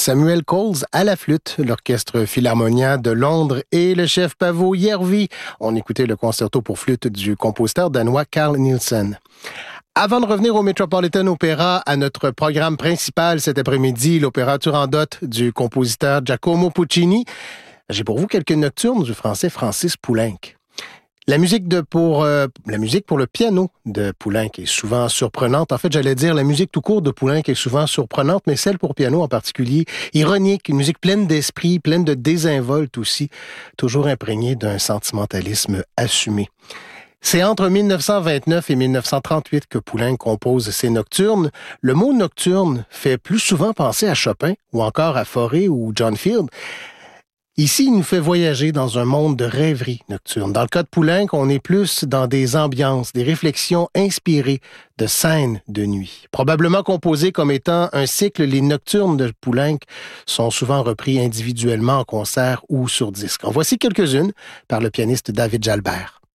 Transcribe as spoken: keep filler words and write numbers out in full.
Samuel Coles à la flûte, l'Orchestre Philharmonia de Londres et le chef Paavo Järvi. On écoutait le concerto pour flûte du compositeur danois Carl Nielsen. Avant de revenir au Metropolitan Opera, à notre programme principal cet après-midi, l'opéra Turandot du compositeur Giacomo Puccini, j'ai pour vous quelques nocturnes du français Francis Poulenc. La musique de pour euh, la musique pour le piano de Poulenc est souvent surprenante. En fait, j'allais dire la musique tout court de Poulenc est souvent surprenante, mais celle pour piano en particulier, ironique, une musique pleine d'esprit, pleine de désinvolte aussi, toujours imprégnée d'un sentimentalisme assumé. C'est entre mille neuf cent vingt-neuf et mille neuf cent trente-huit que Poulenc compose ses nocturnes. Le mot nocturne fait plus souvent penser à Chopin ou encore à Fauré ou John Field. Ici, il nous fait voyager dans un monde de rêverie nocturne. Dans le cas de Poulenc, on est plus dans des ambiances, des réflexions inspirées de scènes de nuit. Probablement composées comme étant un cycle, les nocturnes de Poulenc sont souvent repris individuellement en concert ou sur disque. En voici quelques-unes par le pianiste David Jalbert.